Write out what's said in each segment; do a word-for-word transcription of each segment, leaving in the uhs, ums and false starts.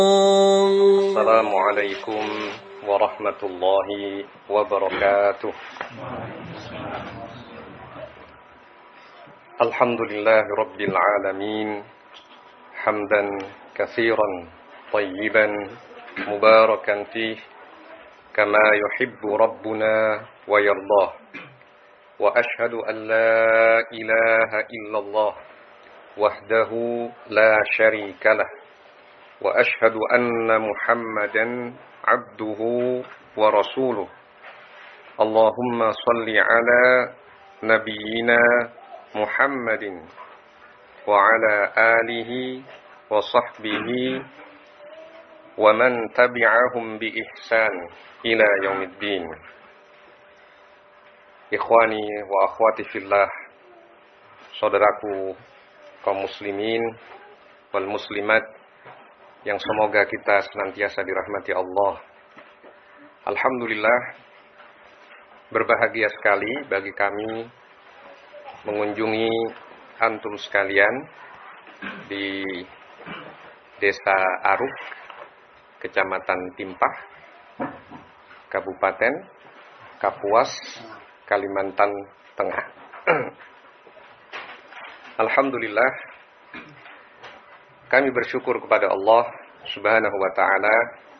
السلام عليكم ورحمة الله وبركاته. الحمد لله رب العالمين حمدا كثيرا طيبا مباركا فيه كما يحب ربنا ويرضاه، وأشهد أن لا إله إلا الله وحده لا شريك له، وأشهد أن محمدا عبده ورسوله. اللهم صل على نبينا محمد وعلى آله وصحبه ومن تبعهم بإحسان إلى يوم الدين. Ikhwani wa akhwati fillah, saudaraku kaum muslimin wal muslimat yang semoga kita senantiasa dirahmati Allah. Alhamdulillah, berbahagia sekali bagi kami mengunjungi antum sekalian di Desa Aruk, Kecamatan Timpah, Kabupaten Kapuas, Kalimantan Tengah. Alhamdulillah, kami bersyukur kepada Allah Subhanahu wa ta'ala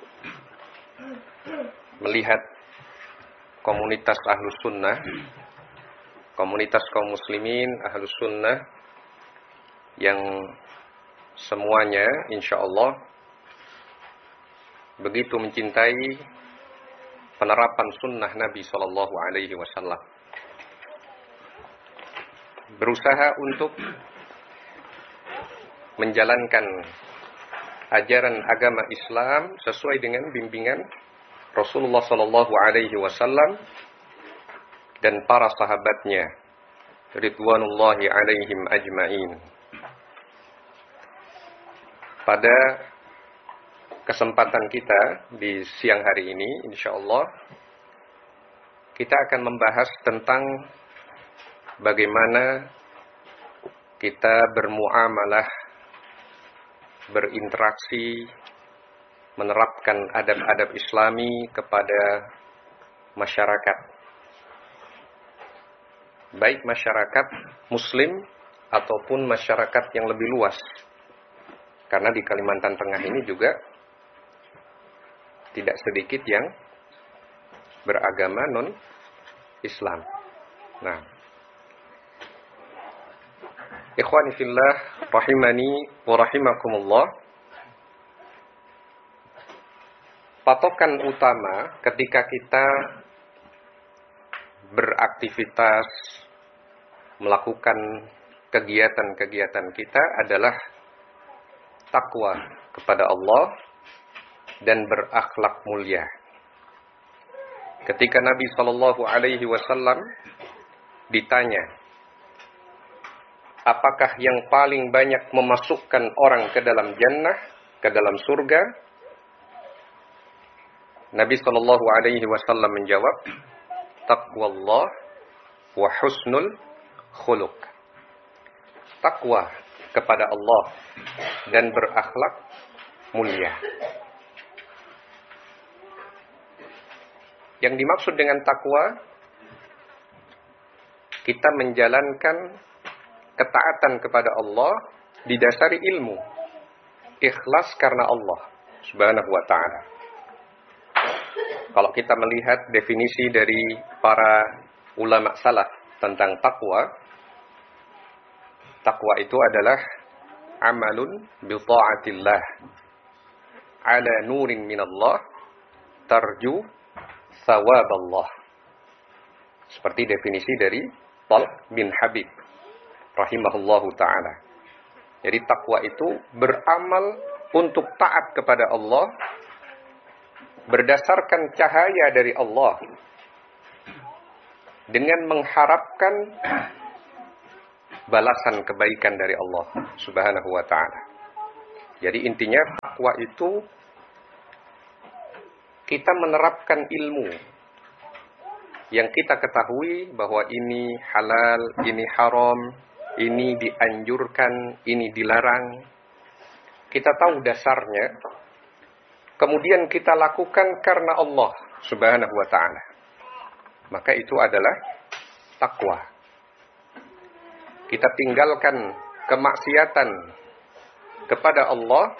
melihat komunitas Ahlus Sunnah, komunitas kaum muslimin Ahlus Sunnah yang semuanya insya Allah begitu mencintai penerapan sunnah Nabi Sallallahu Alaihi Wasallam, berusaha untuk menjalankan ajaran agama Islam sesuai dengan bimbingan Rasulullah Sallallahu Alaihi Wasallam dan para sahabatnya ridwanullahi alaihim ajma'in. Pada kesempatan kita di siang hari ini, insyaallah kita akan membahas tentang bagaimana kita bermuamalah, berinteraksi, menerapkan adab-adab Islami kepada masyarakat, baik masyarakat Muslim ataupun masyarakat yang lebih luas. Karena di Kalimantan Tengah ini juga tidak sedikit yang beragama non-Islam. Nah, ikhwani fillah rahimani wa rahimakumullah, patokan utama ketika kita beraktivitas, melakukan kegiatan-kegiatan kita adalah takwa kepada Allah dan berakhlak mulia. Ketika Nabi Sallallahu Alaihi Wasallam ditanya, apakah yang paling banyak memasukkan orang ke dalam jannah, ke dalam surga? Nabi Sallallahu Alaihi Wasallam menjawab, taqwallah wa husnul khuluq. Takwa kepada Allah dan berakhlak mulia. Yang dimaksud dengan takwa, kita menjalankan ketaatan kepada Allah didasari ilmu, ikhlas karena Allah Subhanahu wa ta'ala. Kalau kita melihat definisi dari para ulama salaf tentang takwa, takwa itu adalah amalun bi ta'atillah ala nurin minallah tarju thawaballah. Seperti definisi dari Talq bin Habib rahimahullahu ta'ala. Jadi takwa itu beramal untuk taat kepada Allah berdasarkan cahaya dari Allah dengan mengharapkan balasan kebaikan dari Allah Subhanahu wa ta'ala. Jadi intinya takwa itu kita menerapkan ilmu yang kita ketahui bahwa ini halal, ini haram, ini dianjurkan, ini dilarang. Kita tahu dasarnya, kemudian kita lakukan karena Allah Subhanahu wa ta'ala, maka itu adalah takwa. Kita tinggalkan kemaksiatan kepada Allah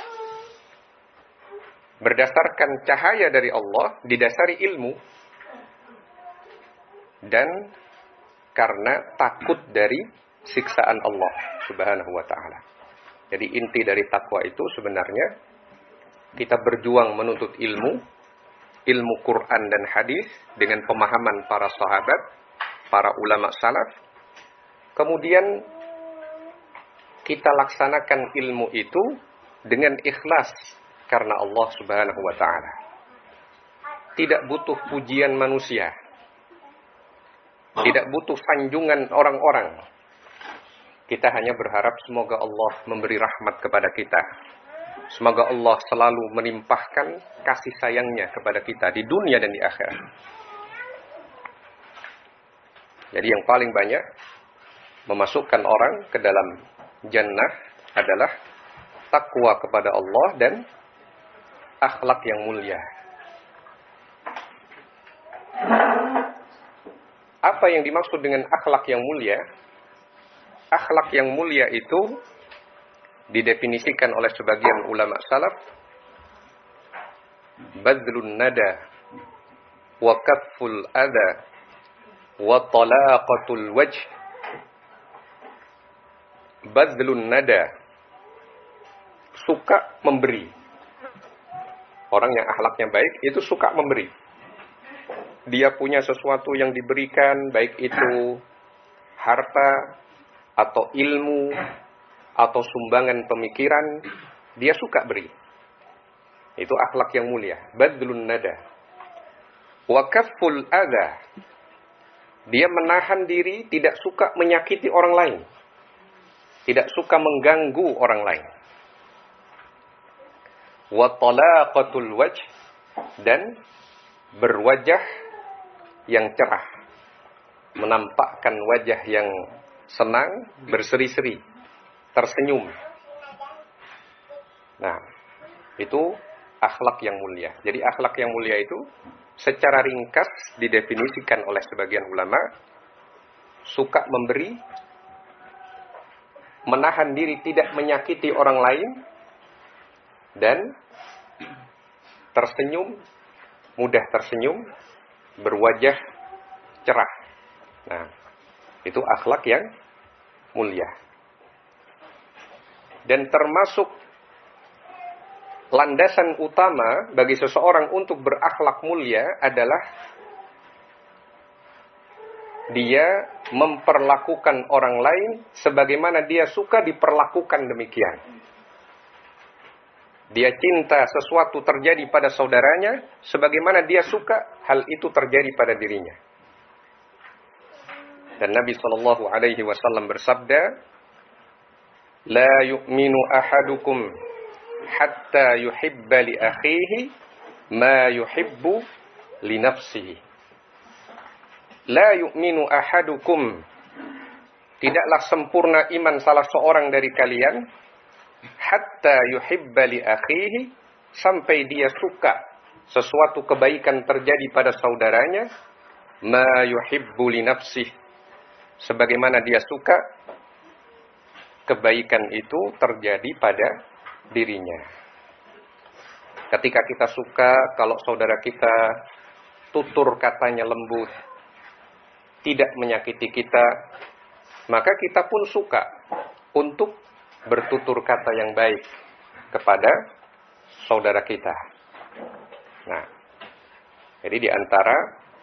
berdasarkan cahaya dari Allah, didasari ilmu, dan karena takut dari siksaan Allah Subhanahu wa ta'ala. Jadi inti dari takwa itu sebenarnya kita berjuang menuntut ilmu, ilmu Quran dan hadis dengan pemahaman para sahabat, para ulama salaf. Kemudian kita laksanakan ilmu itu dengan ikhlas karena Allah Subhanahu wa ta'ala. Tidak butuh pujian manusia, tidak butuh sanjungan orang-orang. Kita hanya berharap semoga Allah memberi rahmat kepada kita. Semoga Allah selalu menimpahkan kasih sayangnya kepada kita di dunia dan di akhirat. Jadi yang paling banyak memasukkan orang ke dalam jannah adalah takwa kepada Allah dan akhlak yang mulia. Apa yang dimaksud dengan akhlak yang mulia? Akhlak yang mulia itu didefinisikan oleh sebagian ulama salaf, badlun nada wa kafful adha wa talaqatul wajh. Badlun nada, suka memberi. Orang yang akhlaknya baik itu suka memberi. Dia punya sesuatu yang diberikan, baik itu harta atau ilmu atau sumbangan pemikiran, dia suka beri. Itu akhlak yang mulia. Badlun nada. Wa kafful adha. Dia menahan diri, tidak suka menyakiti orang lain. Tidak suka mengganggu orang lain. Wa talaqatul wajh, dan berwajah yang cerah, menampakkan wajah yang senang, berseri-seri, tersenyum. Nah, itu akhlak yang mulia. Jadi akhlak yang mulia itu secara ringkas didefinisikan oleh sebagian ulama, suka memberi, menahan diri tidak menyakiti orang lain, dan tersenyum, mudah tersenyum, berwajah cerah. Nah, itu akhlak yang mulia. Dan termasuk landasan utama bagi seseorang untuk berakhlak mulia adalah dia memperlakukan orang lain sebagaimana dia suka diperlakukan demikian. Dia cinta sesuatu terjadi pada saudaranya sebagaimana dia suka hal itu terjadi pada dirinya. Dan Nabi sallallahu alaihi wasallam bersabda, "La yu'minu ahadukum hatta yuhibba li akhihi ma yuhibbu li nafsihi." La yu'minu ahadukum, tidaklah sempurna iman salah seorang dari kalian, hatta yuhibba li akhihi, sampai dia suka sesuatu kebaikan terjadi pada saudaranya, ma yuhibbu li nafsihi, sebagaimana dia suka kebaikan itu terjadi pada dirinya. Ketika kita suka kalau saudara kita tutur katanya lembut, tidak menyakiti kita, maka kita pun suka untuk bertutur kata yang baik kepada saudara kita. Nah, jadi di antara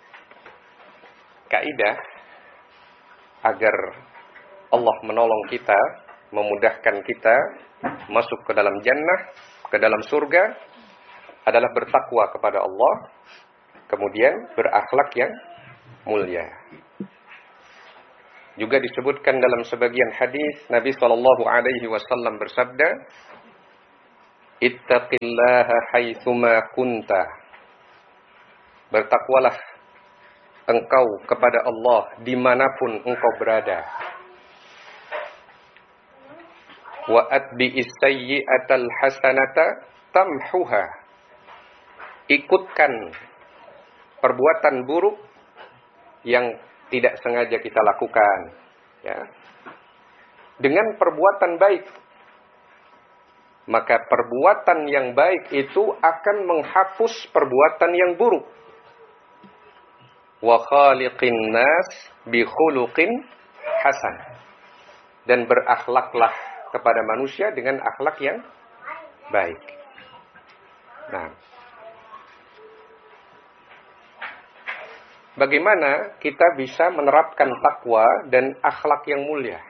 kaidah agar Allah menolong kita, memudahkan kita masuk ke dalam jannah, ke dalam surga, adalah bertakwa kepada Allah, kemudian berakhlak yang mulia. Juga disebutkan dalam sebagian hadis, Nabi sallallahu alaihi wasallam bersabda, "Ittaqillaha haitsuma kunta." Bertakwalah engkau kepada Allah dimanapun engkau berada. Wa atbi'is sayyi'atal hasanata tamhuha. ikutkan perbuatan buruk yang tidak sengaja kita lakukan, ya, dengan perbuatan baik, maka perbuatan yang baik itu akan menghapus perbuatan yang buruk. Wa khaliqin nas bi khuluqin hasan. Dan berakhlaklah kepada manusia dengan akhlak yang baik. Nah, bagaimana kita bisa menerapkan takwa dan akhlak yang mulia?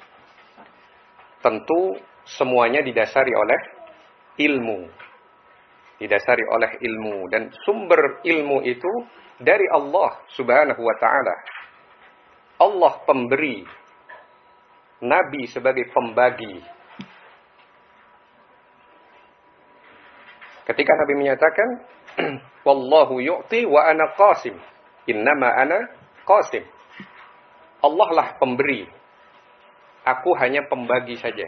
Tentu semuanya didasari oleh ilmu. Didasari oleh ilmu. Dan sumber ilmu itu dari Allah subhanahu wa ta'ala. Allah pemberi. Nabi sebagai pembagi. Ketika Nabi menyatakan, Wallahu yu'ti wa ana qasim. Innama ana qasim. Allah lah pemberi. Aku hanya pembagi saja.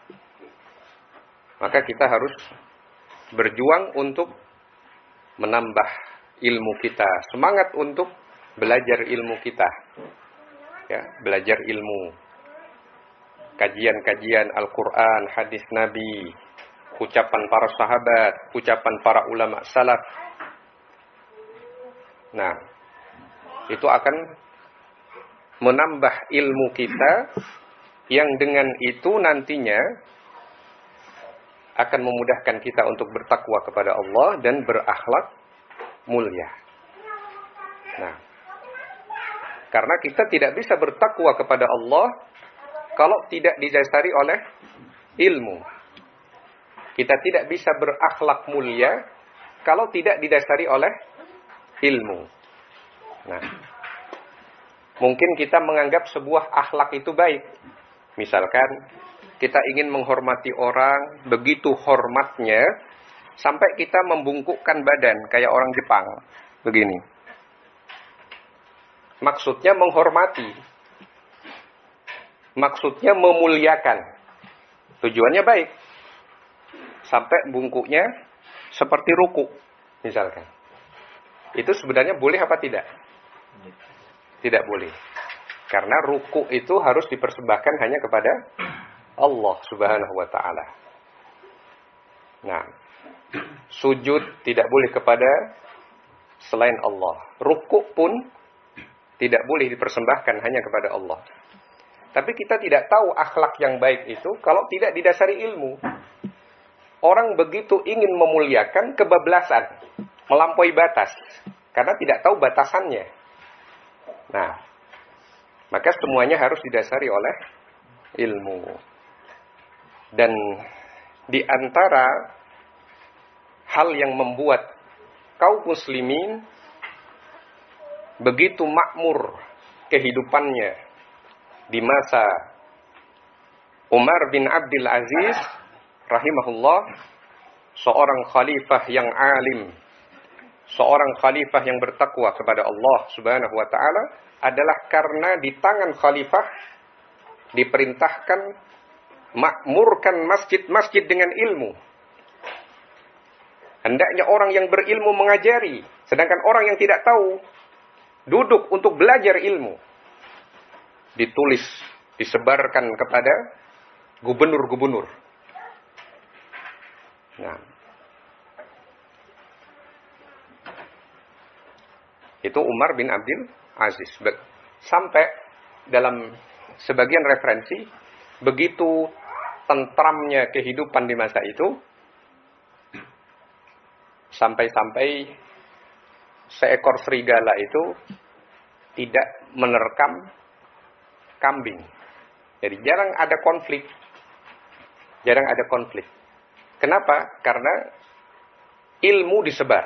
Maka kita harus berjuang untuk menambah ilmu kita. Semangat untuk belajar ilmu kita. Ya, belajar ilmu. Kajian-kajian Al-Quran, hadis Nabi, ucapan para sahabat, ucapan para ulama salaf. Nah, itu akan menambah ilmu kita, yang dengan itu nantinya akan memudahkan kita untuk bertakwa kepada Allah dan berakhlak mulia. Nah, karena kita tidak bisa bertakwa kepada Allah kalau tidak didasari oleh ilmu. Kita tidak bisa berakhlak mulia kalau tidak didasari oleh ilmu. Nah, mungkin kita menganggap sebuah akhlak itu baik. Misalkan kita ingin menghormati orang, begitu hormatnya sampai kita membungkukkan badan kayak orang Jepang. Begini. Maksudnya menghormati. Maksudnya memuliakan. Tujuannya baik. Sampai bungkuknya seperti ruku, misalkan. Itu sebenarnya boleh apa tidak? Tidak boleh. Karena ruku itu harus dipersembahkan hanya kepada Allah subhanahu wa ta'ala. Nah, sujud tidak boleh kepada selain Allah. Ruku pun tidak boleh dipersembahkan hanya kepada Allah. Tapi kita tidak tahu akhlak yang baik itu kalau tidak didasari ilmu. Orang begitu ingin memuliakan kebablasan, melampaui batas, karena tidak tahu batasannya. Nah, maka semuanya harus didasari oleh ilmu. Dan di antara hal yang membuat kaum muslimin begitu makmur kehidupannya di masa Umar bin Abdul Aziz rahimahullah, seorang khalifah yang alim, seorang khalifah yang bertakwa kepada Allah subhanahu wa ta'ala, adalah karena di tangan khalifah diperintahkan makmurkan masjid-masjid dengan ilmu. Hendaknya orang yang berilmu mengajari, sedangkan orang yang tidak tahu duduk untuk belajar ilmu. Ditulis, disebarkan kepada gubernur-gubernur. Nah, itu Umar bin Abdul Aziz. Sampai dalam sebagian referensi, begitu tentramnya kehidupan di masa itu, sampai-sampai seekor serigala itu tidak menerkam kambing. Jadi jarang ada konflik. Jarang ada konflik. Kenapa? Karena ilmu disebar.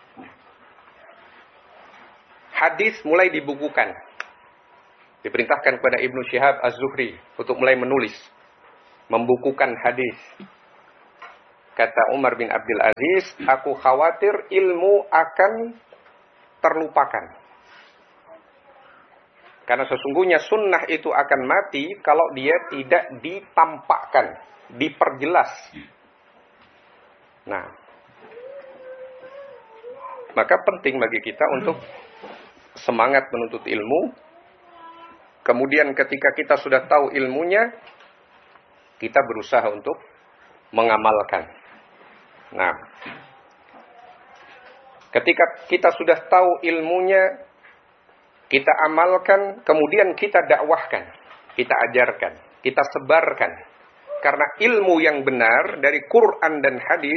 Hadis mulai dibukukan. Diperintahkan kepada Ibnu Syihab Az-Zuhri untuk mulai menulis, membukukan hadis. Kata Umar bin Abdul Aziz, aku khawatir ilmu akan terlupakan. Karena sesungguhnya sunnah itu akan mati kalau dia tidak ditampakkan, diperjelas. Nah, Maka penting bagi kita untuk semangat menuntut ilmu. Kemudian ketika kita sudah tahu ilmunya, kita berusaha untuk mengamalkan. Nah, ketika kita sudah tahu ilmunya, kita amalkan, kemudian kita dakwahkan, kita ajarkan, kita sebarkan. Karena ilmu yang benar dari Quran dan hadis